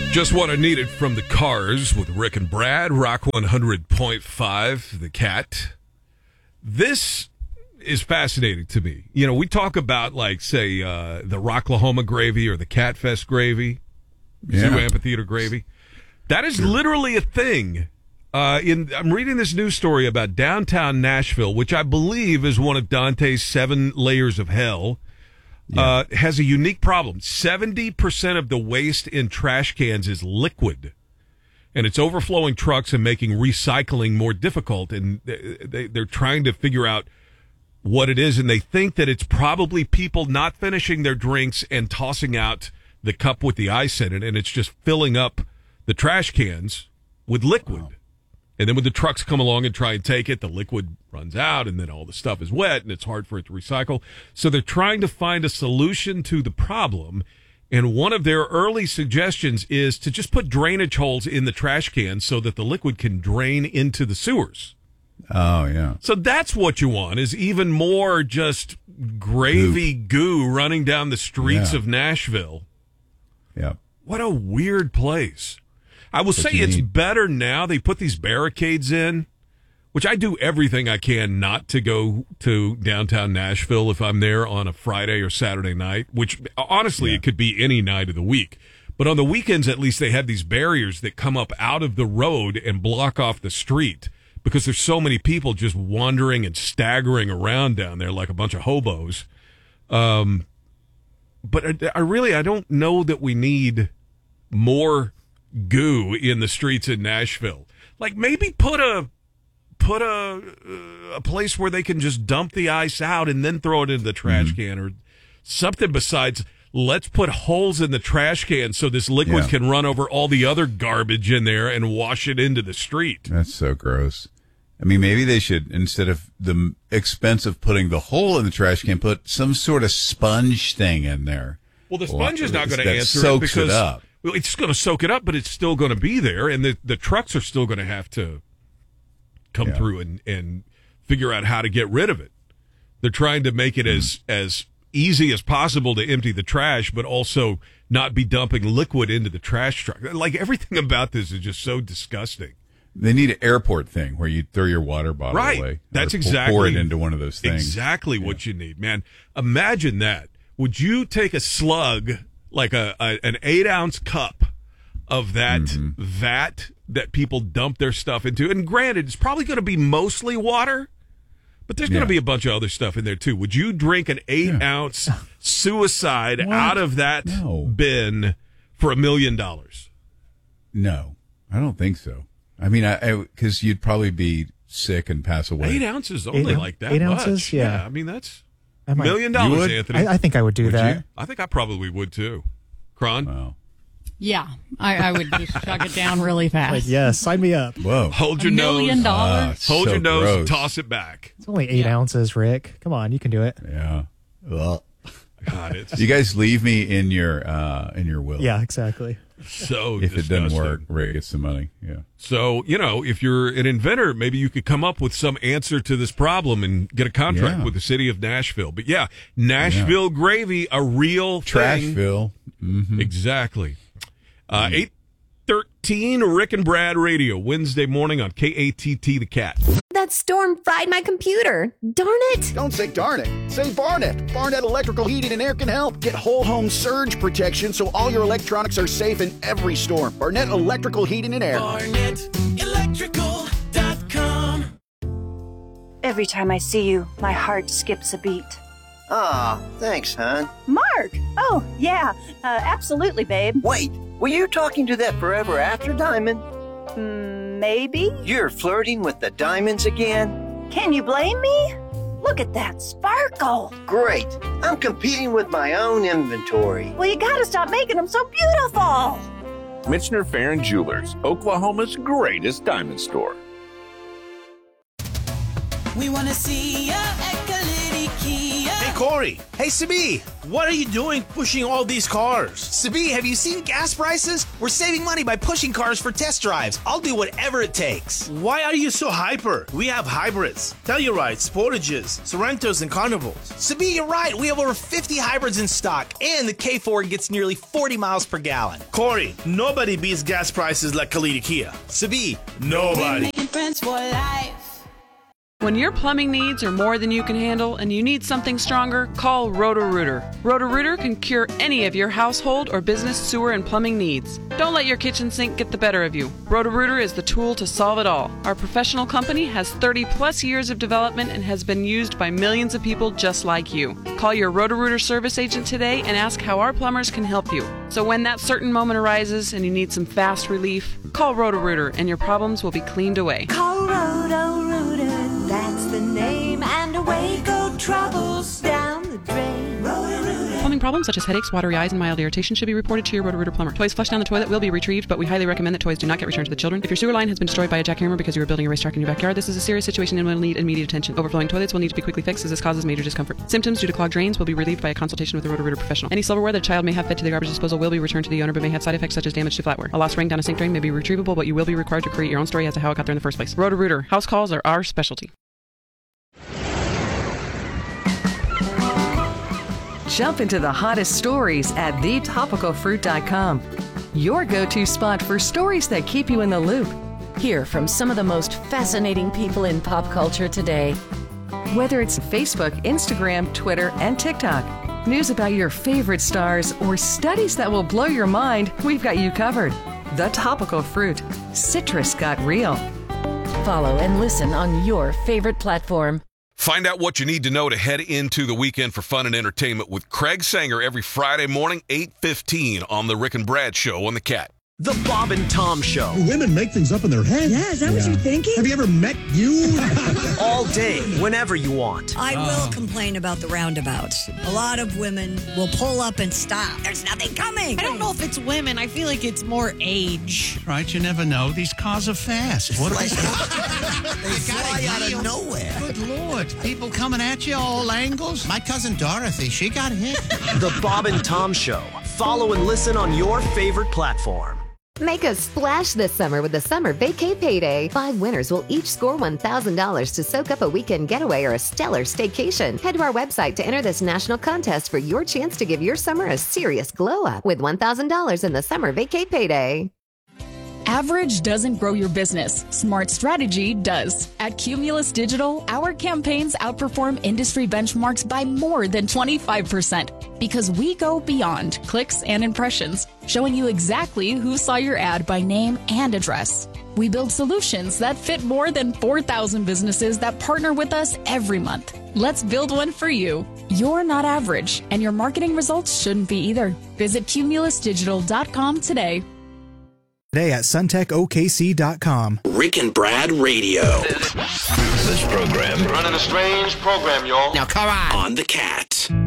Just what I needed from the Cars with Rick and Brad, Rock 100.5, the Cat. This is fascinating to me. You know, we talk about, like, say, the Rocklahoma gravy or the Catfest gravy, Zoo Amphitheater gravy. That is literally a thing. I'm reading this news story about downtown Nashville, which I believe is one of Dante's 7 layers of hell. Has a unique problem. 70% of the waste in trash cans is liquid, and it's overflowing trucks and making recycling more difficult. And they're trying to figure out what it is, and they think that it's probably people not finishing their drinks and tossing out the cup with the ice in it, and it's just filling up the trash cans with liquid. Wow. And then when the trucks come along and try and take it, the liquid runs out, and then all the stuff is wet, and it's hard for it to recycle. So they're trying to find a solution to the problem, and one of their early suggestions is to just put drainage holes in the trash cans so that the liquid can drain into the sewers. Oh, yeah. So that's what you want, is even more just gravy goo running down the streets of Nashville. Yeah. What a weird place. I will say it's better now. They put these barricades in, which I do everything I can not to go to downtown Nashville if I'm there on a Friday or Saturday night, which honestly, it could be any night of the week. But on the weekends, at least, they have these barriers that come up out of the road and block off the street because there's so many people just wandering and staggering around down there like a bunch of hobos. But I don't know that we need more goo in the streets in Nashville. Like, maybe put a place where they can just dump the ice out and then throw it into the trash can, or something besides let's put holes in the trash can so this liquid can run over all the other garbage in there and wash it into the street. That's so gross. I mean, maybe they should, instead of the expense of putting the hole in the trash can, put some sort of sponge thing in there. Well, the sponge is not going to answer soaks it because it up. Well, it's going to soak it up, but it's still going to be there, and the trucks are still going to have to come through and figure out how to get rid of it. They're trying to make it as easy as possible to empty the trash, but also not be dumping liquid into the trash truck. Like, everything about this is just so disgusting. They need an airport thing where you throw your water bottle away. That's exactly. Pour it into one of those things. Exactly what you need, man. Imagine that. Would you take a slug, like an 8-ounce cup of that vat that people dump their stuff into? And granted, it's probably going to be mostly water, but there's going to be a bunch of other stuff in there too. Would you drink an 8-ounce suicide out of that bin for $1 million? No, I don't think so. I mean, because you'd probably be sick and pass away. 8 ounces only, like that 8 much. ounces, yeah. I mean, that's $1 million, Anthony. I think I would do that. You? I think I probably would too. Kron? Wow. Yeah, I would just chug it down really fast. Like, yeah, sign me up. Whoa. Hold your $1 nose. million? Hold your nose gross. and toss it back. It's only 8 ounces, Rick. Come on, you can do it. Yeah. Well, God, it's you guys leave me in your will. Yeah, exactly. so If it doesn't disgusting. work, Ray gets the money. Yeah. So, if you're an inventor, maybe you could come up with some answer to this problem and get a contract with the city of Nashville. But Nashville gravy, a real thing. Trashville. Mm-hmm. Exactly. 8:13, Rick and Brad Radio, Wednesday morning on KATT The Cat. That storm fried my computer. Darn it. Don't say darn it. Say Barnett. Barnett Electrical Heating and Air can help. Get whole home surge protection so all your electronics are safe in every storm. Barnett Electrical Heating and Air. BarnettElectrical.com. Every time I see you, my heart skips a beat. Aw, thanks, hon. Mark! Oh, yeah. Absolutely, babe. Wait, were you talking to that forever after diamond? Maybe? You're flirting with the diamonds again? Can you blame me? Look at that sparkle. Great. I'm competing with my own inventory. Well, you gotta stop making them so beautiful. Michener Farron Jewelers, Oklahoma's greatest diamond store. We want to see ya at Kalidi Kia. Hey, Corey. Hey, Sabi, what are you doing pushing all these cars? Sabi, have you seen gas prices? We're saving money by pushing cars for test drives. I'll do whatever it takes. Why are you so hyper? We have hybrids, Tellurides, Sportages, Sorrentos, and Carnivals. Sabi, you're right. We have over 50 hybrids in stock, and the K4 gets nearly 40 miles per gallon. Corey, nobody beats gas prices like Khalid Kia. Sabi, nobody. Making friends for life. When your plumbing needs are more than you can handle and you need something stronger, call Roto-Rooter. Roto-Rooter can cure any of your household or business sewer and plumbing needs. Don't let your kitchen sink get the better of you. Roto-Rooter is the tool to solve it all. Our professional company has 30-plus years of development and has been used by millions of people just like you. Call your Roto-Rooter service agent today and ask how our plumbers can help you. So when that certain moment arises and you need some fast relief, call Roto-Rooter and your problems will be cleaned away. Call Roto-Rooter. That's the name, and away go troubles down the drain. Roto-Rooter. Plumbing problems such as headaches, watery eyes, and mild irritation should be reported to your Roto-Rooter plumber. Toys flushed down the toilet will be retrieved, but we highly recommend that toys do not get returned to the children. If your sewer line has been destroyed by a jackhammer because you were building a racetrack in your backyard, this is a serious situation and will need immediate attention. Overflowing toilets will need to be quickly fixed as this causes major discomfort. Symptoms due to clogged drains will be relieved by a consultation with a Roto-Rooter professional. Any silverware that a child may have fed to the garbage disposal will be returned to the owner but may have side effects such as damage to flatware. A lost ring down a sink drain may be retrievable, but you will be required to create your own story as to how it got there in the first place. Roto-Rooter. House calls are our specialty. Jump into the hottest stories at thetopicalfruit.com. Your go-to spot for stories that keep you in the loop. Hear from some of the most fascinating people in pop culture today. Whether it's Facebook, Instagram, Twitter, and TikTok, news about your favorite stars, or studies that will blow your mind, we've got you covered. The Topical Fruit. Citrus got real. Follow and listen on your favorite platform. Find out what you need to know to head into the weekend for fun and entertainment with Craig Sanger every Friday morning, 8:15 on The Rick and Brad Show on The Cat. The Bob and Tom Show. Women make things up in their head. Yeah, is that what you're thinking? Have you ever met you? All day, whenever you want. I will complain about the roundabouts. A lot of women will pull up and stop. There's nothing coming. I don't know if it's women. I feel like it's more age. Right, you never know. These cars are fast. What are they fly out of nowhere. Good Lord. People coming at you all angles. My cousin Dorothy, she got hit. The Bob and Tom Show. Follow and listen on your favorite platform. Make a splash this summer with the Summer Vacay Payday. 5 winners will each score $1,000 to soak up a weekend getaway or a stellar staycation. Head to our website to enter this national contest for your chance to give your summer a serious glow up with $1,000 in the Summer Vacay Payday. Average doesn't grow your business. Smart strategy does. At Cumulus Digital, our campaigns outperform industry benchmarks by more than 25% because we go beyond clicks and impressions, showing you exactly who saw your ad by name and address. We build solutions that fit more than 4,000 businesses that partner with us every month. Let's build one for you. You're not average, and your marketing results shouldn't be either. Visit cumulusdigital.com today. Today at suntechokc.com. Rick and Brad Radio. This program. Running a strange program, y'all. Now come on. On The Cat.